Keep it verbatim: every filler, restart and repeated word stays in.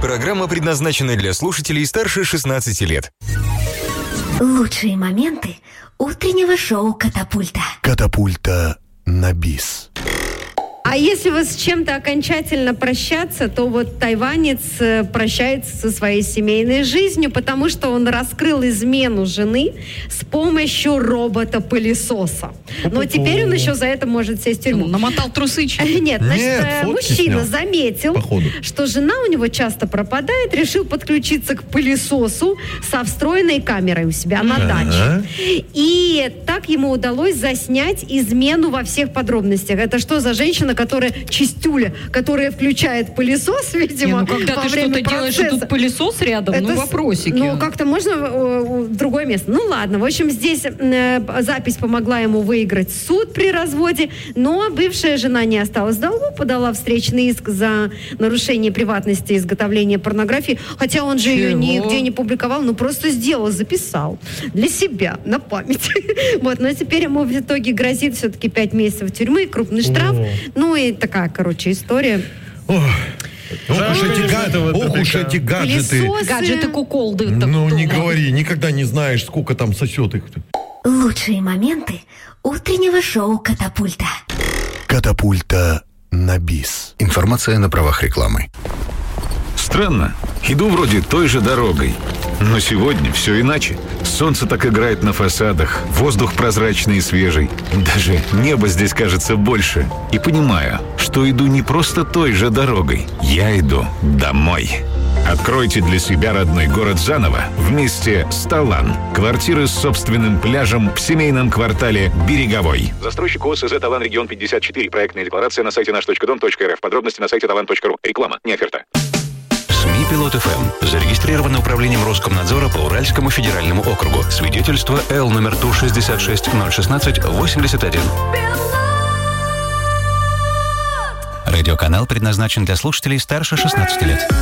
Программа предназначена для слушателей старше шестнадцати лет. Лучшие моменты утреннего шоу «Катапульта». Катапульта на бис. А если вот с чем-то окончательно прощаться, то вот тайванец прощается со своей семейной жизнью, потому что он раскрыл измену жены с помощью робота-пылесоса. Но теперь он еще за это может сесть в тюрьму. Намотал трусы. Нет, значит, Нет, мужчина снял. заметил, Походу. что жена у него часто пропадает, решил подключиться к пылесосу со встроенной камерой у себя на даче. И так ему удалось заснять измену во всех подробностях. Это что за женщина, которая чистюля, которая включает пылесос, видимо, Не, ну когда во ты время что-то делаешь, и процесса. тут пылесос рядом, Это ну с- вопросики. Ну, как-то можно э, в другое место. Ну, ладно. В общем, здесь э, запись помогла ему выиграть суд при разводе, но бывшая жена не осталась в долгу, подала встречный иск за нарушение приватности и изготовление порнографии, хотя он же ее Чего? нигде не публиковал, ну, просто сделал, записал для себя, на память. Вот, но теперь ему в итоге грозит все-таки пять месяцев тюрьмы, крупный штраф. Ну, и такая, короче, история. Ох Ну, уж эти га- этого ох уж эти гаджеты. Пылесосы. Гаджеты куколды. Ну, не говори, никогда не знаешь, сколько там сосет их. Лучшие моменты утреннего шоу «Катапульта». Катапульта на бис. Информация на правах рекламы. Странно. Иду вроде той же дорогой. Но сегодня все иначе. Солнце так играет на фасадах, воздух прозрачный и свежий. Даже небо здесь кажется больше. И понимаю, что иду не просто той же дорогой. Я иду домой. Откройте для себя родной город заново вместе с Талан. Квартиры с собственным пляжем в семейном квартале Береговой. Застройщик ОСЗ Талан Регион пятьдесят четыре. Проектная декларация на сайте наш точка дом точка эр эф. Подробности на сайте талан точка ру. Реклама, не оферта. СМИ «Пилот ФМ» зарегистрировано управлением Роскомнадзора по Уральскому федеральному округу. Свидетельство Л номер Ту шестьдесят шесть ноль шестнадцать восемьдесят один. Радиоканал предназначен для слушателей старше шестнадцати лет.